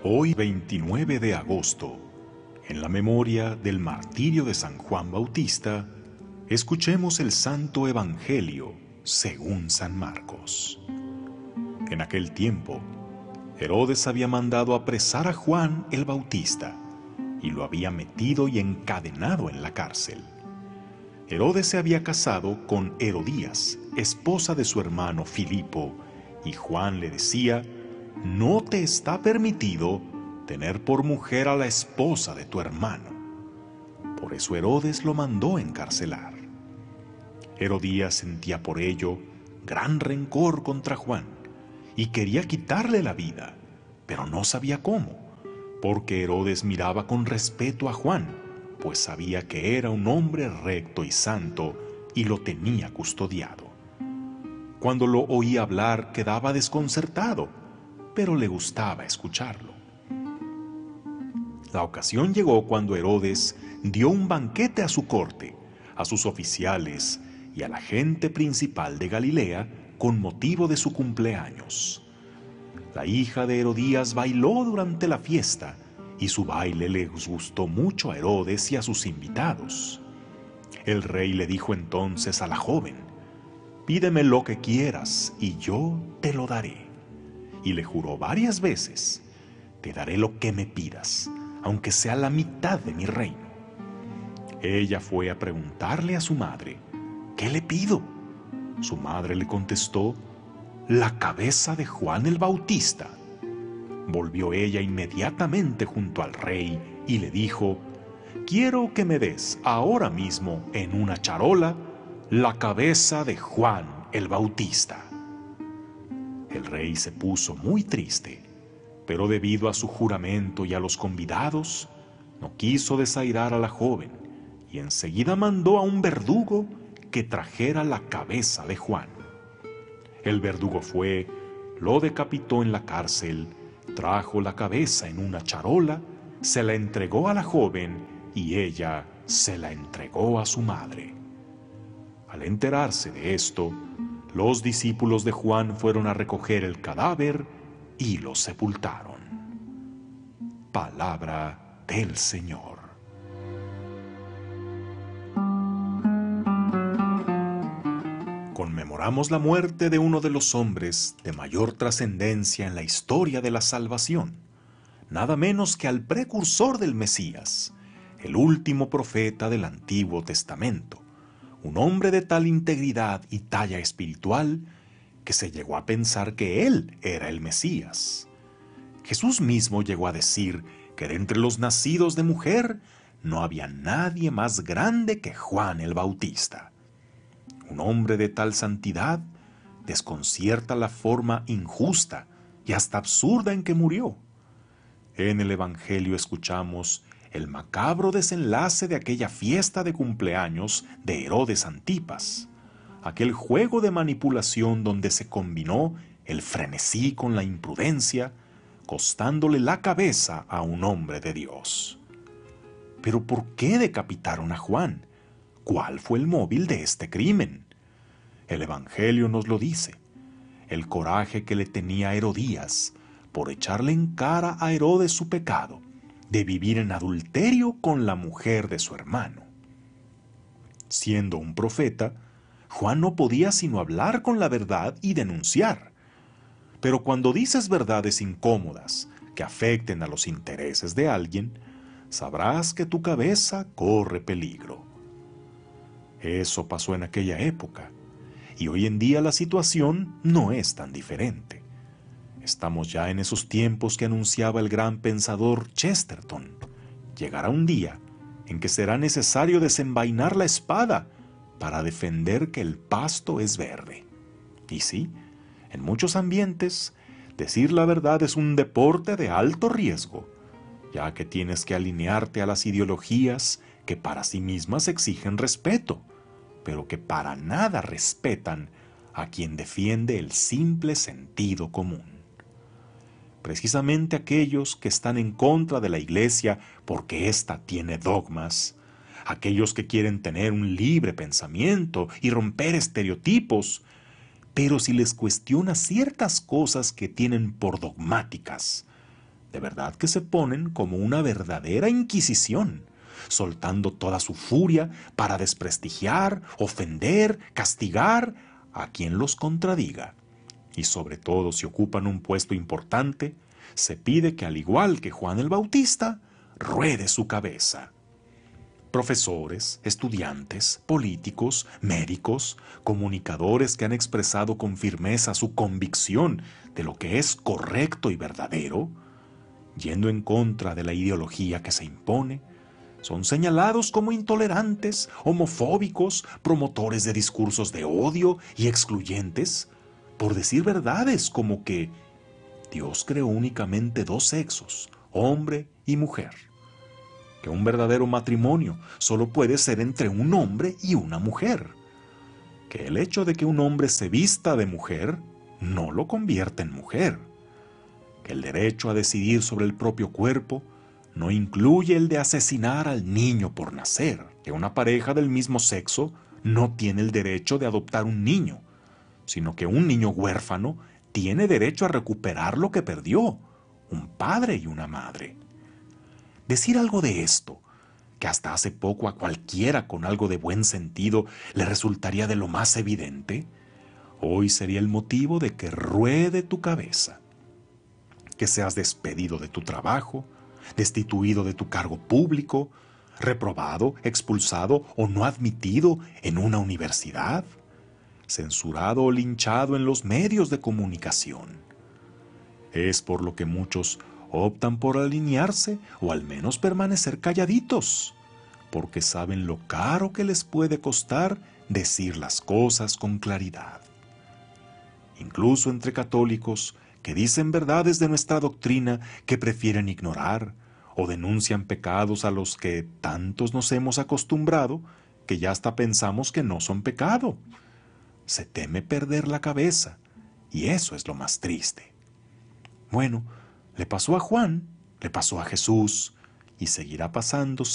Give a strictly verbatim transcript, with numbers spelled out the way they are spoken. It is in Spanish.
Hoy, veintinueve de agosto, en la memoria del martirio de San Juan Bautista, escuchemos el Santo Evangelio según San Marcos. En aquel tiempo, Herodes había mandado apresar a Juan el Bautista y lo había metido y encadenado en la cárcel. Herodes se había casado con Herodías, esposa de su hermano Filipo, y Juan le decía: «No te está permitido tener por mujer a la esposa de tu hermano». Por eso Herodes lo mandó encarcelar. Herodías sentía por ello gran rencor contra Juan y quería quitarle la vida, pero no sabía cómo, porque Herodes miraba con respeto a Juan, pues sabía que era un hombre recto y santo y lo tenía custodiado. Cuando lo oía hablar quedaba desconcertado, pero le gustaba escucharlo. La ocasión llegó cuando Herodes dio un banquete a su corte, a sus oficiales y a la gente principal de Galilea con motivo de su cumpleaños. La hija de Herodías bailó durante la fiesta y su baile les gustó mucho a Herodes y a sus invitados. El rey le dijo entonces a la joven: «Pídeme lo que quieras y yo te lo daré». Y le juró varias veces: «Te daré lo que me pidas, aunque sea la mitad de mi reino». Ella fue a preguntarle a su madre: «¿Qué le pido?». Su madre le contestó: «La cabeza de Juan el Bautista». Volvió ella inmediatamente junto al rey y le dijo: «Quiero que me des ahora mismo en una charola la cabeza de Juan el Bautista». El rey se puso muy triste, pero debido a su juramento y a los convidados, no quiso desairar a la joven y enseguida mandó a un verdugo que trajera la cabeza de Juan. El verdugo fue, lo decapitó en la cárcel, trajo la cabeza en una charola, se la entregó a la joven y ella se la entregó a su madre. Al enterarse de esto, los discípulos de Juan fueron a recoger el cadáver y lo sepultaron. Palabra del Señor. Conmemoramos la muerte de uno de los hombres de mayor trascendencia en la historia de la salvación, nada menos que al precursor del Mesías, el último profeta del Antiguo Testamento, un hombre de tal integridad y talla espiritual que se llegó a pensar que él era el Mesías. Jesús mismo llegó a decir que de entre los nacidos de mujer no había nadie más grande que Juan el Bautista. Un hombre de tal santidad desconcierta la forma injusta y hasta absurda en que murió. En el Evangelio escuchamos el macabro desenlace de aquella fiesta de cumpleaños de Herodes Antipas, aquel juego de manipulación donde se combinó el frenesí con la imprudencia, costándole la cabeza a un hombre de Dios. Pero ¿por qué decapitaron a Juan? ¿Cuál fue el móvil de este crimen? El Evangelio nos lo dice: el coraje que le tenía Herodías por echarle en cara a Herodes su pecado de vivir en adulterio con la mujer de su hermano. Siendo un profeta, Juan no podía sino hablar con la verdad y denunciar. Pero cuando dices verdades incómodas que afecten a los intereses de alguien, sabrás que tu cabeza corre peligro. Eso pasó en aquella época, y hoy en día la situación no es tan diferente. Estamos ya en esos tiempos que anunciaba el gran pensador Chesterton. Llegará un día en que será necesario desenvainar la espada para defender que el pasto es verde. Y sí, en muchos ambientes, decir la verdad es un deporte de alto riesgo, ya que tienes que alinearte a las ideologías que para sí mismas exigen respeto, pero que para nada respetan a quien defiende el simple sentido común. Precisamente aquellos que están en contra de la Iglesia porque ésta tiene dogmas, aquellos que quieren tener un libre pensamiento y romper estereotipos, pero si les cuestiona ciertas cosas que tienen por dogmáticas, De verdad que se ponen como una verdadera inquisición, soltando toda su furia para desprestigiar, ofender, castigar a quien los contradiga. Y sobre todo si ocupan un puesto importante, se pide que al igual que Juan el Bautista, ruede su cabeza. Profesores, estudiantes, políticos, médicos, comunicadores que han expresado con firmeza su convicción de lo que es correcto y verdadero, yendo en contra de la ideología que se impone, son señalados como intolerantes, homofóbicos, promotores de discursos de odio y excluyentes, por decir verdades como que Dios creó únicamente dos sexos, hombre y mujer, que un verdadero matrimonio solo puede ser entre un hombre y una mujer, que el hecho de que un hombre se vista de mujer no lo convierte en mujer, que el derecho a decidir sobre el propio cuerpo no incluye el de asesinar al niño por nacer, que una pareja del mismo sexo no tiene el derecho de adoptar un niño, sino que un niño huérfano tiene derecho a recuperar lo que perdió, un padre y una madre. Decir algo de esto, que hasta hace poco a cualquiera con algo de buen sentido le resultaría de lo más evidente, hoy sería el motivo de que ruede tu cabeza, que seas despedido de tu trabajo, destituido de tu cargo público, reprobado, expulsado o no admitido en una universidad, censurado o linchado en los medios de comunicación. Es por lo que muchos optan por alinearse o al menos permanecer calladitos, porque saben lo caro que les puede costar decir las cosas con claridad. Incluso entre católicos que dicen verdades de nuestra doctrina que prefieren ignorar o denuncian pecados a los que tantos nos hemos acostumbrado que ya hasta pensamos que no son pecado. Se teme perder la cabeza, y eso es lo más triste. Bueno, le pasó a Juan, le pasó a Jesús, y seguirá pasando